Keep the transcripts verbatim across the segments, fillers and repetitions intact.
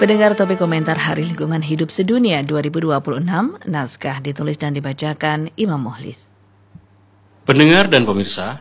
Pendengar, topik komentar Hari Lingkungan Hidup Sedunia dua ribu dua puluh enam, naskah ditulis dan dibacakan Imam Muhlis. Pendengar dan pemirsa,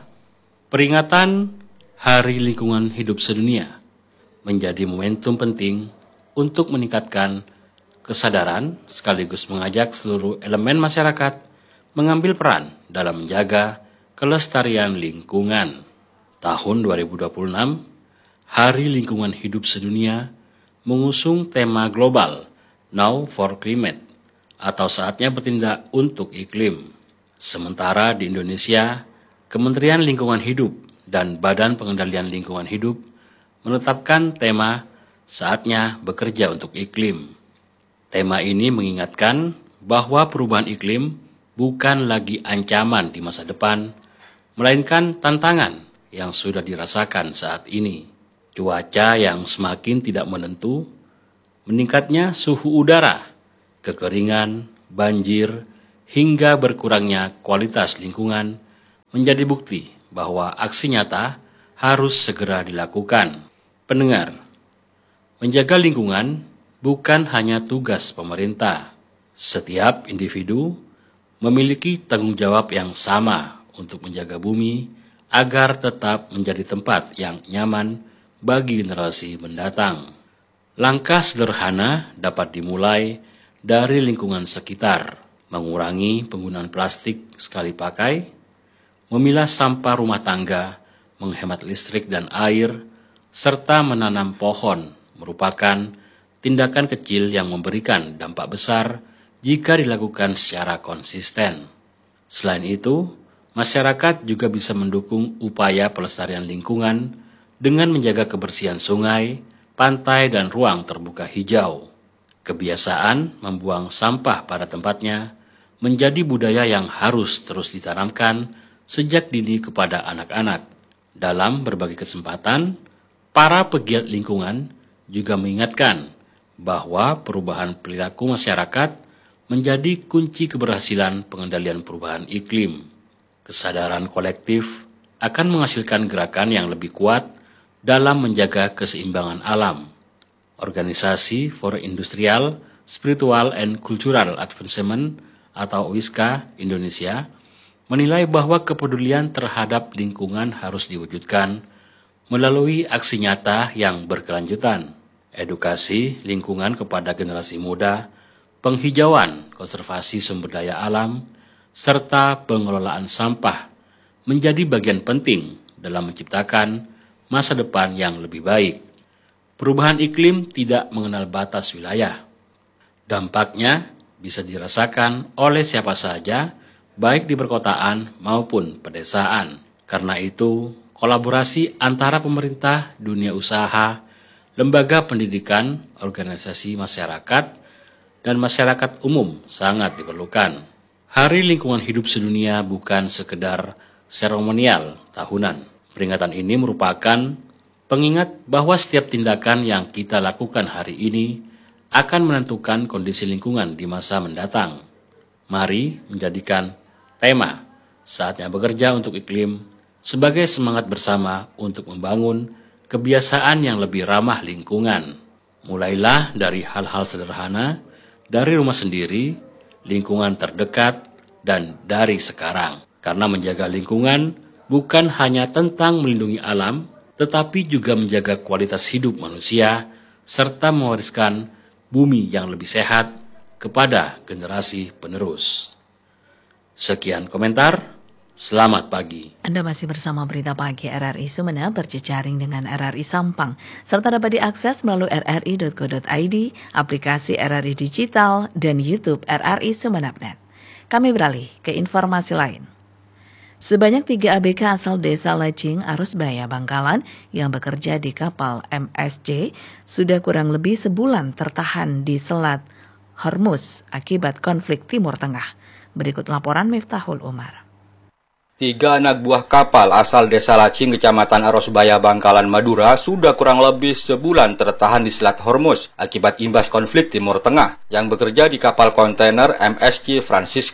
peringatan Hari Lingkungan Hidup Sedunia menjadi momentum penting untuk meningkatkan kesadaran sekaligus mengajak seluruh elemen masyarakat mengambil peran dalam menjaga kelestarian lingkungan. Tahun dua ribu dua puluh enam, Hari Lingkungan Hidup Sedunia mengusung tema global Now for Climate atau saatnya bertindak untuk iklim. Sementara di Indonesia, Kementerian Lingkungan Hidup dan Badan Pengendalian Lingkungan Hidup menetapkan tema saatnya bekerja untuk iklim. Tema ini mengingatkan bahwa perubahan iklim bukan lagi ancaman di masa depan, melainkan tantangan yang sudah dirasakan saat ini. Cuaca yang semakin tidak menentu, meningkatnya suhu udara, kekeringan, banjir, hingga berkurangnya kualitas lingkungan menjadi bukti bahwa aksi nyata harus segera dilakukan. Pendengar, menjaga lingkungan bukan hanya tugas pemerintah. Setiap individu memiliki tanggung jawab yang sama untuk menjaga bumi agar tetap menjadi tempat yang nyaman bagi generasi mendatang. Langkah sederhana dapat dimulai dari lingkungan sekitar, mengurangi penggunaan plastik sekali pakai, memilah sampah rumah tangga, menghemat listrik dan air, serta menanam pohon merupakan tindakan kecil yang memberikan dampak besar jika dilakukan secara konsisten. Selain itu, masyarakat juga bisa mendukung upaya pelestarian lingkungan dengan menjaga kebersihan sungai, pantai, dan ruang terbuka hijau. Kebiasaan membuang sampah pada tempatnya menjadi budaya yang harus terus ditanamkan sejak dini kepada anak-anak. Dalam berbagai kesempatan, para pegiat lingkungan juga mengingatkan bahwa perubahan perilaku masyarakat menjadi kunci keberhasilan pengendalian perubahan iklim. Kesadaran kolektif akan menghasilkan gerakan yang lebih kuat dalam menjaga keseimbangan alam. Organisasi for Industrial, Spiritual and Cultural Advancement atau O I S C A Indonesia menilai bahwa kepedulian terhadap lingkungan harus diwujudkan melalui aksi nyata yang berkelanjutan, edukasi lingkungan kepada generasi muda, penghijauan, konservasi sumber daya alam, serta pengelolaan sampah menjadi bagian penting dalam menciptakan masa depan yang lebih baik. Perubahan iklim tidak mengenal batas wilayah. Dampaknya bisa dirasakan oleh siapa saja, baik di perkotaan maupun pedesaan. Karena itu, kolaborasi antara pemerintah, dunia usaha, lembaga pendidikan, organisasi masyarakat, dan masyarakat umum sangat diperlukan. Hari Lingkungan Hidup Sedunia bukan sekedar seremonial tahunan. Peringatan ini merupakan pengingat bahwa setiap tindakan yang kita lakukan hari ini akan menentukan kondisi lingkungan di masa mendatang. Mari menjadikan tema saatnya bekerja untuk iklim sebagai semangat bersama untuk membangun kebiasaan yang lebih ramah lingkungan. Mulailah dari hal-hal sederhana, dari rumah sendiri, lingkungan terdekat, dan dari sekarang. Karena menjaga lingkungan bukan hanya tentang melindungi alam, tetapi juga menjaga kualitas hidup manusia, serta mewariskan bumi yang lebih sehat kepada generasi penerus. Sekian komentar, selamat pagi. Anda masih bersama Berita Pagi R R I Sumeneb, berjejaring dengan R R I Sampang, serta dapat diakses melalui r r i dot co dot i d, aplikasi R R I Digital, dan YouTube R R I Sumeneb dot net. Kami beralih ke informasi lain. Sebanyak tiga A B K asal desa Lecing, Arusbaya, Bangkalan yang bekerja di kapal M S C sudah kurang lebih sebulan tertahan di Selat Hormuz akibat konflik Timur Tengah. Berikut laporan Miftahul Umar. Tiga anak buah kapal asal desa Lacing, Kecamatan Arusbaya, Bangkalan, Madura sudah kurang lebih sebulan tertahan di Selat Hormuz akibat imbas konflik Timur Tengah yang bekerja di kapal kontainer M S C Francisca.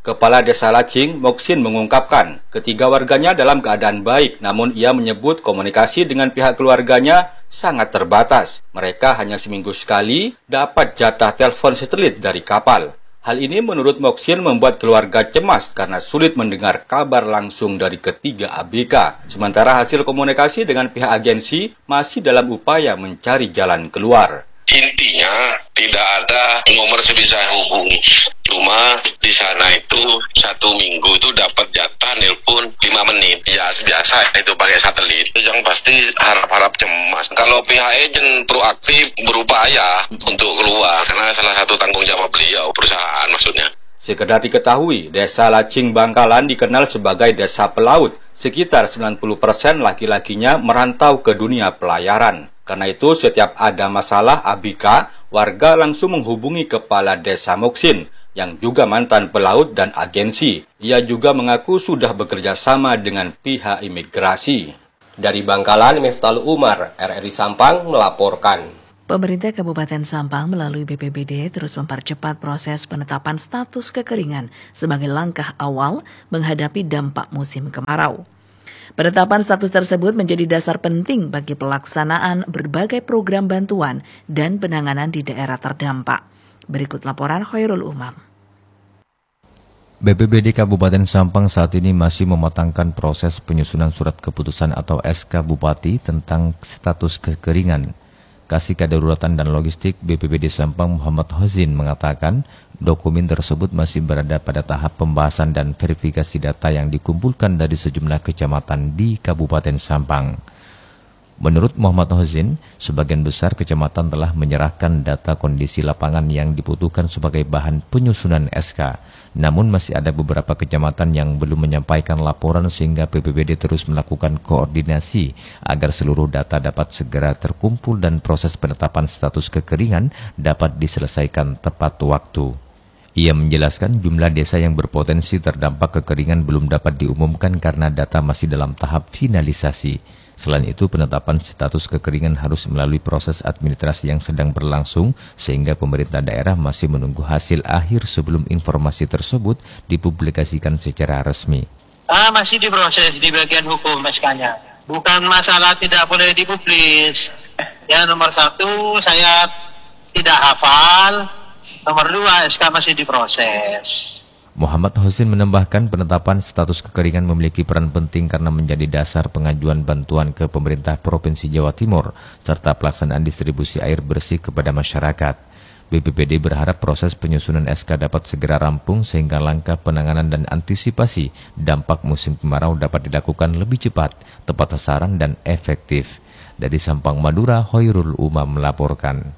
Kepala Desa Lacing, Moksin, mengungkapkan ketiga warganya dalam keadaan baik, namun ia menyebut komunikasi dengan pihak keluarganya sangat terbatas. Mereka hanya seminggu sekali dapat jatah telepon satelit dari kapal. Hal ini menurut Moksin membuat keluarga cemas karena sulit mendengar kabar langsung dari ketiga A B K. Sementara hasil komunikasi dengan pihak agensi masih dalam upaya mencari jalan keluar. Intinya tidak ada nomor sebisa hubungi. Cuma di sana itu satu minggu itu dapat jatah nelpon lima menit. Ya biasa itu pakai satelit. Yang pasti harap-harap cemas. Kalau pihak agent proaktif berupaya untuk keluar karena salah satu tanggung jawab beliau perusahaan maksudnya. Sekedar diketahui, Desa Lacing Bangkalan dikenal sebagai desa pelaut. Sekitar sembilan puluh persen laki-lakinya merantau ke dunia pelayaran. Karena itu, setiap ada masalah A B K, warga langsung menghubungi Kepala Desa Moksin, yang juga mantan pelaut dan agensi. Ia juga mengaku sudah bekerja sama dengan pihak imigrasi. Dari Bangkalan, Miftal Umar, R R I Sampang, melaporkan. Pemerintah Kabupaten Sampang melalui B P B D terus mempercepat proses penetapan status kekeringan sebagai langkah awal menghadapi dampak musim kemarau. Penetapan status tersebut menjadi dasar penting bagi pelaksanaan berbagai program bantuan dan penanganan di daerah terdampak. Berikut laporan Khairul Umam. B P B D Kabupaten Sampang saat ini masih mematangkan proses penyusunan surat keputusan atau S K Bupati tentang status kekeringan. Kasih Kedaruratan dan Logistik B P B D Sampang Muhammad Hozin mengatakan dokumen tersebut masih berada pada tahap pembahasan dan verifikasi data yang dikumpulkan dari sejumlah kecamatan di Kabupaten Sampang. Menurut Muhammad Hozin, sebagian besar kecamatan telah menyerahkan data kondisi lapangan yang dibutuhkan sebagai bahan penyusunan S K. Namun masih ada beberapa kecamatan yang belum menyampaikan laporan sehingga B P B D terus melakukan koordinasi agar seluruh data dapat segera terkumpul dan proses penetapan status kekeringan dapat diselesaikan tepat waktu. Ia menjelaskan jumlah desa yang berpotensi terdampak kekeringan belum dapat diumumkan karena data masih dalam tahap finalisasi. Selain itu, penetapan status kekeringan harus melalui proses administrasi yang sedang berlangsung, sehingga pemerintah daerah masih menunggu hasil akhir sebelum informasi tersebut dipublikasikan secara resmi. Ah, masih diproses di bagian hukum S K-nya. Bukan masalah tidak boleh dipublis. Ya, nomor satu, saya tidak hafal. Nomor dua, S K masih diproses. Muhammad Hozin menambahkan penetapan status kekeringan memiliki peran penting karena menjadi dasar pengajuan bantuan ke pemerintah Provinsi Jawa Timur serta pelaksanaan distribusi air bersih kepada masyarakat. B P B D berharap proses penyusunan S K dapat segera rampung sehingga langkah penanganan dan antisipasi dampak musim kemarau dapat dilakukan lebih cepat, tepat sasaran dan efektif. Dari Sampang, Madura, Khairul Umam melaporkan.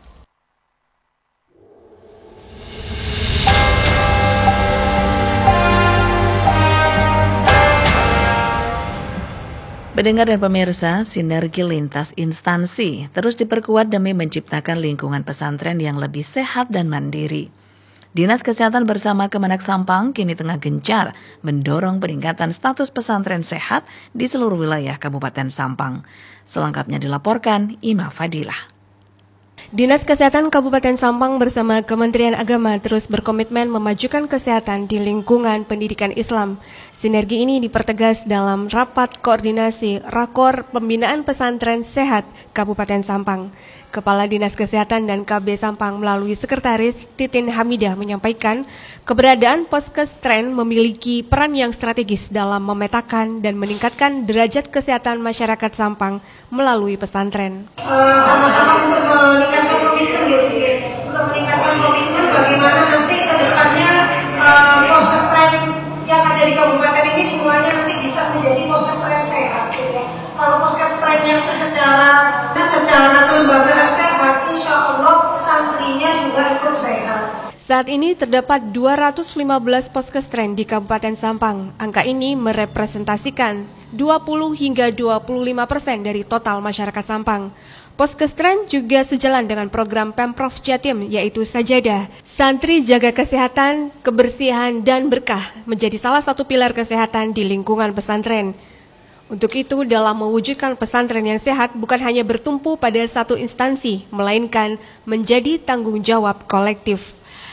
Pendengar dan pemirsa, sinergi lintas instansi terus diperkuat demi menciptakan lingkungan pesantren yang lebih sehat dan mandiri. Dinas Kesehatan bersama Kemenak Sampang kini tengah gencar mendorong peningkatan status pesantren sehat di seluruh wilayah Kabupaten Sampang. Selengkapnya dilaporkan Ima Fadilah. Dinas Kesehatan Kabupaten Sampang bersama Kementerian Agama terus berkomitmen memajukan kesehatan di lingkungan pendidikan Islam. Sinergi ini dipertegas dalam rapat koordinasi Rakor Pembinaan Pesantren Sehat Kabupaten Sampang. Kepala Dinas Kesehatan dan K B Sampang melalui Sekretaris Titin Hamidah menyampaikan keberadaan Poskestren memiliki peran yang strategis dalam memetakan dan meningkatkan derajat kesehatan masyarakat Sampang melalui pesantren. Uh, sama-sama untuk meningkatkan komitmen, untuk meningkatkan komitmen bagaimana nanti ke depannya uh, Poskestren yang ada di kabupaten ini semuanya nanti bisa menjadi Poskestren sehat. Kalau Poskestrennya itu secara secara kelembagaan sehat, insya Allah santrinya juga ikut sehat. Saat ini terdapat dua ratus lima belas Poskestren di Kabupaten Sampang. Angka ini merepresentasikan dua puluh hingga dua puluh lima persen dari total masyarakat Sampang. Poskestren juga sejalan dengan program Pemprov Jatim yaitu Sajadah. Santri jaga kesehatan, kebersihan, dan berkah menjadi salah satu pilar kesehatan di lingkungan pesantren. Untuk itu, dalam mewujudkan pesantren yang sehat bukan hanya bertumpu pada satu instansi, melainkan menjadi tanggung jawab kolektif.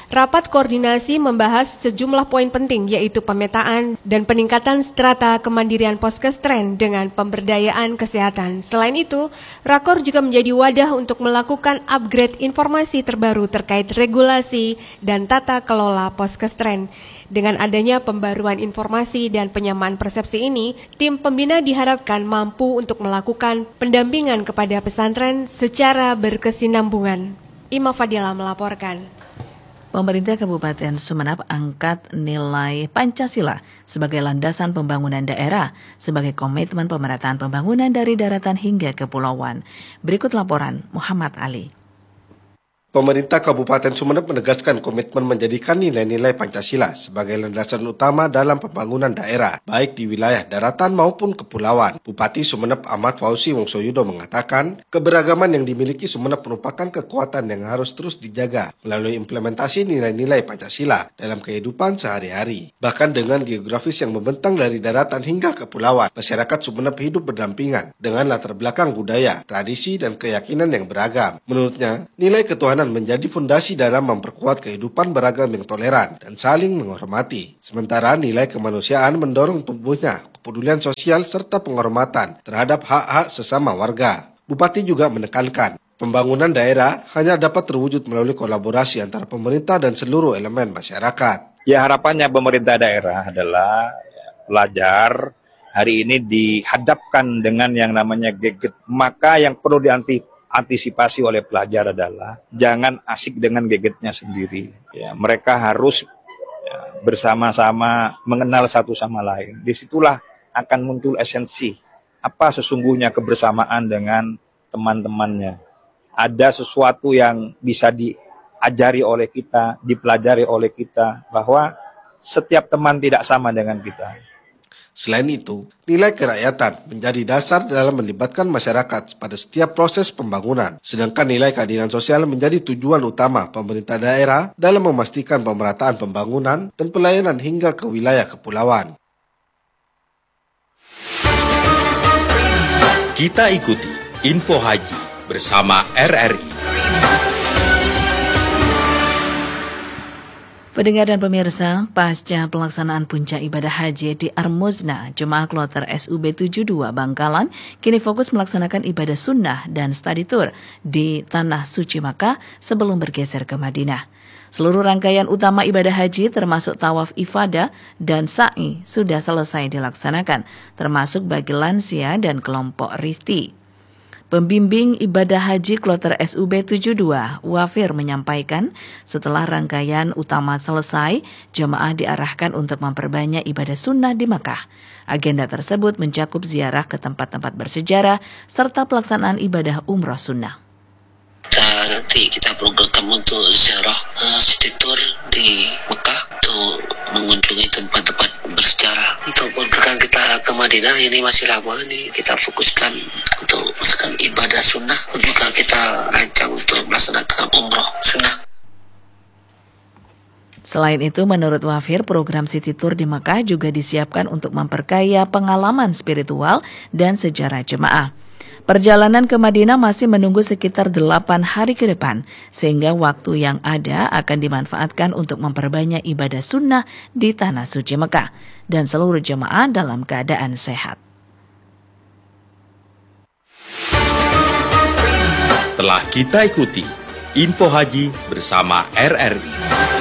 Rapat koordinasi membahas sejumlah poin penting yaitu pemetaan dan peningkatan strata kemandirian Poskestren dengan pemberdayaan kesehatan. Selain itu, Rakor juga menjadi wadah untuk melakukan upgrade informasi terbaru terkait regulasi dan tata kelola Poskestren. Dengan adanya pembaruan informasi dan penyamaan persepsi ini, tim pembina diharapkan mampu untuk melakukan pendampingan kepada pesantren secara berkesinambungan. Ima Fadila melaporkan. Pemerintah Kabupaten Sumeneb angkat nilai Pancasila sebagai landasan pembangunan daerah sebagai komitmen pemerataan pembangunan dari daratan hingga kepulauan. Berikut laporan Muhammad Ali. Pemerintah Kabupaten Sumeneb menegaskan komitmen menjadikan nilai-nilai Pancasila sebagai landasan utama dalam pembangunan daerah, baik di wilayah daratan maupun kepulauan. Bupati Sumeneb Ahmad Fauzi Wongsoyudo mengatakan, keberagaman yang dimiliki Sumeneb merupakan kekuatan yang harus terus dijaga melalui implementasi nilai-nilai Pancasila dalam kehidupan sehari-hari. Bahkan dengan geografis yang membentang dari daratan hingga kepulauan, masyarakat Sumeneb hidup berdampingan dengan latar belakang budaya, tradisi, dan keyakinan yang beragam. Menurutnya, nilai ketuhanan menjadi fondasi dalam memperkuat kehidupan beragam yang toleran dan saling menghormati. Sementara nilai kemanusiaan mendorong tumbuhnya kepedulian sosial serta penghormatan terhadap hak-hak sesama warga. Bupati juga menekankan, pembangunan daerah hanya dapat terwujud melalui kolaborasi antara pemerintah dan seluruh elemen masyarakat. Ya, harapannya pemerintah daerah adalah pelajar hari ini dihadapkan dengan yang namanya gadget, maka yang perlu diantisipasi antisipasi oleh pelajar adalah jangan asik dengan gadgetnya sendiri. Ya, mereka harus ya, bersama-sama mengenal satu sama lain. Disitulah akan muncul esensi apa sesungguhnya kebersamaan dengan teman-temannya. Ada sesuatu yang bisa diajari oleh kita, dipelajari oleh kita, bahwa setiap teman tidak sama dengan kita. Selain itu, nilai kerakyatan menjadi dasar dalam melibatkan masyarakat pada setiap proses pembangunan. Sedangkan nilai keadilan sosial menjadi tujuan utama pemerintah daerah dalam memastikan pemerataan pembangunan dan pelayanan hingga ke wilayah kepulauan. Kita ikuti Info Haji bersama R R I. Pendengar dan pemirsa, pasca pelaksanaan puncak ibadah haji di Armuzna, Jemaah Kloter S U B tujuh puluh dua Bangkalan kini fokus melaksanakan ibadah sunnah dan study tour di Tanah Suci Makkah sebelum bergeser ke Madinah. Seluruh rangkaian utama ibadah haji termasuk tawaf ifadah dan sa'i sudah selesai dilaksanakan, termasuk bagi lansia dan kelompok risti. Pembimbing ibadah haji Kloter S U B tujuh puluh dua, Wafir, menyampaikan setelah rangkaian utama selesai, jemaah diarahkan untuk memperbanyak ibadah sunnah di Makkah. Agenda tersebut mencakup ziarah ke tempat-tempat bersejarah serta pelaksanaan ibadah umroh sunnah. Kita nanti kita programkan untuk ziarah uh, city tour di Mekah untuk mengunjungi tempat-tempat bersejarah. Untuk program kita ke Madinah ini masih lama, ini kita fokuskan untuk melaksanakan ibadah sunnah, juga kita rancang untuk melaksanakan umroh sunnah. Selain itu, menurut Wafir, program City Tour di Makkah juga disiapkan untuk memperkaya pengalaman spiritual dan sejarah jemaah. Perjalanan ke Madinah masih menunggu sekitar delapan hari ke depan, sehingga waktu yang ada akan dimanfaatkan untuk memperbanyak ibadah sunnah di Tanah Suci Mekah dan seluruh jemaah dalam keadaan sehat. Telah kita ikuti Info Haji bersama R R I.